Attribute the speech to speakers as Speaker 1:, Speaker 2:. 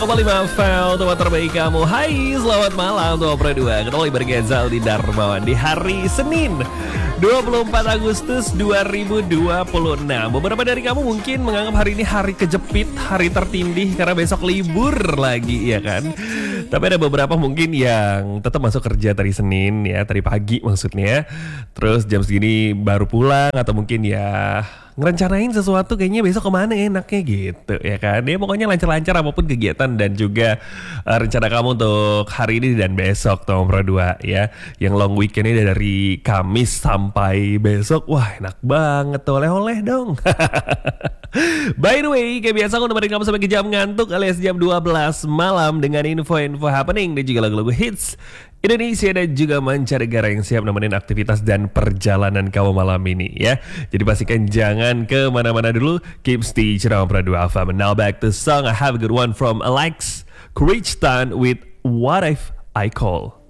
Speaker 1: 5 Fel, teman terbaik kamu. Hai, selamat malam Tuh Pro 2. Ketemu lagi bareng Zaldi Darmawan di hari Senin 24 Agustus 2026. Beberapa dari kamu mungkin menganggap hari ini hari kejepit, hari tertindih karena besok libur lagi, ya kan? Tapi ada beberapa mungkin yang tetap masuk kerja dari Senin ya, dari pagi maksudnya. Terus jam segini baru pulang atau mungkin ya ngerencanain sesuatu kayaknya besok kemana enaknya gitu ya kan. Ya pokoknya lancar-lancar apapun kegiatan dan juga rencana kamu untuk hari ini dan besok Tom Pro 2 ya. Yang long weekend ini dari Kamis sampai besok. Wah enak banget tuh, oleh-oleh dong. By the way, kayak biasa aku nemenin kamu sampai ke jam ngantuk alias jam 12 malam dengan info-info happening dan juga lagu-lagu hits Indonesia dan juga mancanegara yang siap nemenin aktivitas dan perjalanan kamu malam ini ya. Jadi pastikan jangan kemana-mana dulu. Keep stay on Pro 2 Alpha. Now back to song. I have a good one from Alex Krichtan with What If I Call.